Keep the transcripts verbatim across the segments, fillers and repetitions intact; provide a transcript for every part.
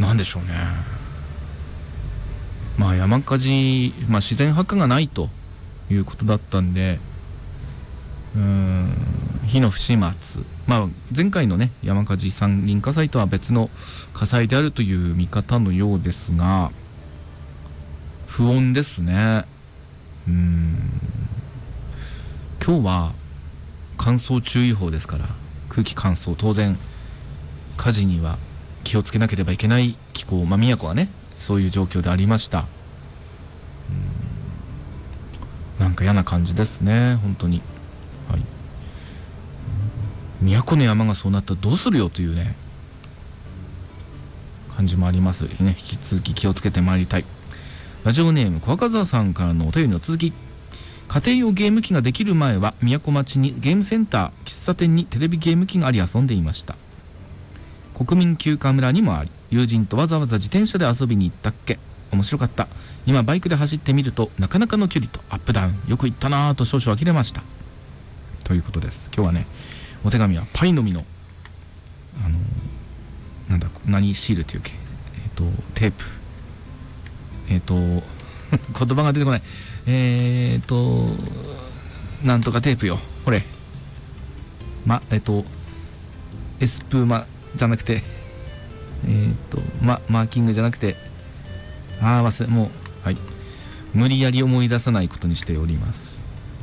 なんでしょうね。まあ山火事、まあ、自然発火がないということだったんで、うーん火の不始末、まあ、前回のね山火事山林火災とは別の火災であるという見方のようですが、不穏ですね。うーん今日は乾燥注意報ですから、空気乾燥、当然火事には気をつけなければいけない気候、まあ宮古はねそういう状況でありました。うーんなんか嫌な感じですね本当に。はい、宮古の山がそうなったらどうするよというね感じもありますね。引き続き気をつけてまいりたい。ラジオネーム小赤沢さんからのお便りの続き。家庭用ゲーム機ができる前は宮古町にゲームセンター、喫茶店にテレビゲーム機があり遊んでいました。国民休暇村にもあり、友人とわざわざ自転車で遊びに行ったっけ。面白かった。今バイクで走ってみるとなかなかの距離とアップダウン、よく行ったなぁと少々呆れましたということです。今日はねお手紙はパイの実のあのー、なんだ何シールっていうっけ、えっとテープ、えっと言葉が出てこない、えっとなんとかテープよ、これまえっとエスプーマじゃなくてえっとまマーキングじゃなくて、ああ忘れもうはい無理やり思い出さないことにしております。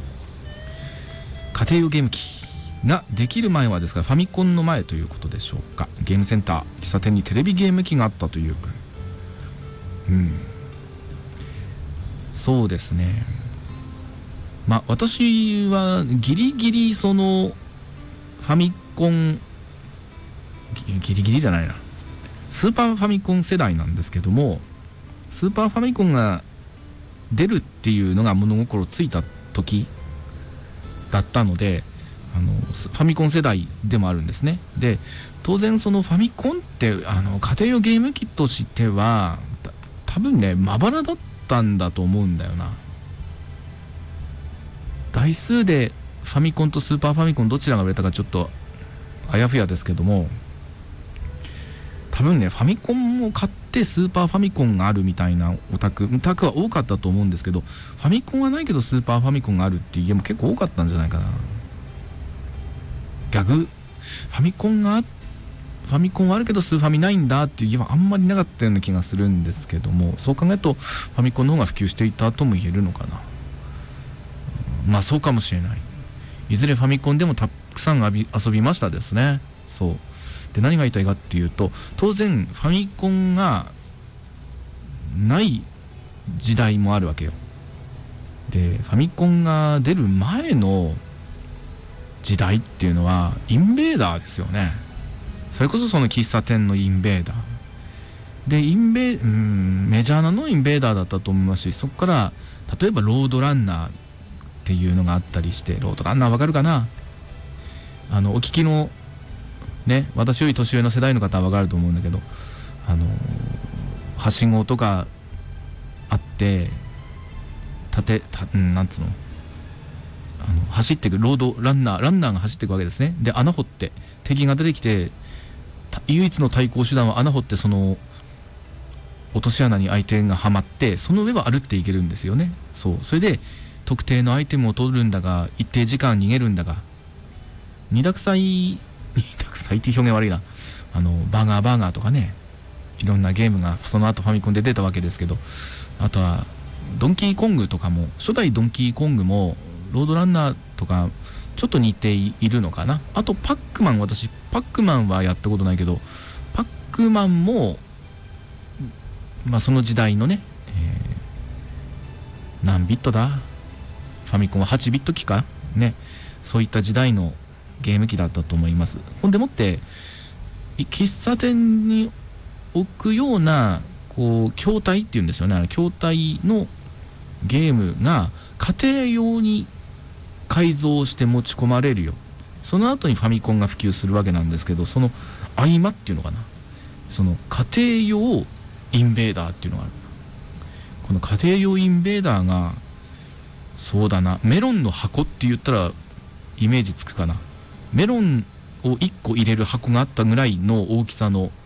家庭用ゲーム機ができる前はですからファミコンの前ということでしょうか。ゲームセンター、喫茶店にテレビゲーム機があったというか、うんそうですね。まあ私はギリギリそのファミコンギリギリじゃないなスーパーファミコン世代なんですけども、スーパーファミコンが出るっていうのが物心ついた時だったので、あのファミコン世代でもあるんですね。で当然そのファミコンってあの家庭用ゲーム機としては多分ねまばらだったんだと思うんだよな。台数でファミコンとスーパーファミコンどちらが売れたかちょっとあやふやですけども、多分ねファミコンを買ってスーパーファミコンがあるみたいなオタクオタクは多かったと思うんですけど、ファミコンはないけどスーパーファミコンがあるっていう家も結構多かったんじゃないかな。逆ファミコンがファミコンはあるけどスーファミないんだっていう家はあんまりなかったような気がするんですけども、そう考えるとファミコンの方が普及していたとも言えるのかな。まあそうかもしれない。いずれファミコンでもたくさん遊び、遊びましたですね。そうで何が言いたいかっていうと、当然ファミコンがない時代もあるわけよ。でファミコンが出る前の時代っていうのはインベーダーですよね。それこそその喫茶店のインベーダーでインベーうんメジャーなのインベーダーだったと思いますし、そこから例えばロードランナーっていうのがあったりして、ロードランナーわかるかな。あのお聞きのね私より年上の世代の方はわかると思うんだけど、あのはしごとかあって縦た、うん、なんつうのあの走っていくロードランナーランナーが走っていくわけですね。で穴掘って敵が出てきて唯一の対抗手段は穴掘って、その落とし穴に相手がはまってその上は歩っていけるんですよね。そうそれで特定のアイテムを取るんだが一定時間逃げるんだが、二択祭二択祭って表現悪いな、あのバーガーバーガーとかね、いろんなゲームがその後ファミコンで出たわけですけど、あとはドンキーコングとかも、初代ドンキーコングもロードランナーとかちょっと似ているのかな。あとパックマン、私パックマンはやったことないけどパックマンもまあその時代のね、えー、何ビットだファミコンははちビット機かね、そういった時代のゲーム機だったと思います。ほんでもって喫茶店に置くようなこう筐体っていうんですよね。あの筐体のゲームが家庭用に改造して持ち込まれるよ。その後にファミコンが普及するわけなんですけど、その合間っていうのかな、その家庭用インベーダーっていうのがある。この家庭用インベーダーがそうだな、メロンの箱って言ったらイメージつくかな。メロンをいっこ入れる箱があったぐらいの大きさの